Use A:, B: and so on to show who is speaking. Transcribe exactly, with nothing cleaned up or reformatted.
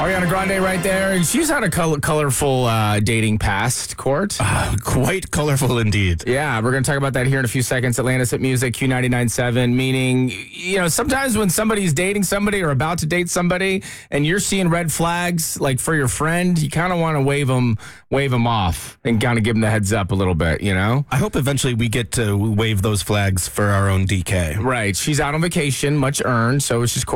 A: Ariana Grande right there, and she's had a color- colorful uh, dating past, Court.
B: Uh, quite colorful indeed.
A: Yeah, we're going to talk about that here in a few seconds. Atlantis Hit Music, Q ninety-nine point seven, meaning, you know, sometimes when somebody's dating somebody or about to date somebody and you're seeing red flags, like for your friend, you kind of want to wave them, wave them off and kind of give them the heads up a little bit, you know?
B: I hope eventually we get to wave those flags for our own D K.
A: Right. She's out on vacation, much earned, so it's just